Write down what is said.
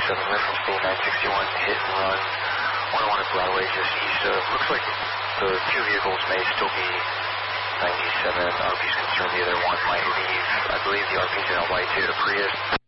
7 left from state 961, hit and run. 101 at Broadway, just east of. Looks like the two vehicles may still be 97. RP's concerned the other one might leave. I believe the RP's in a white Toyota Prius.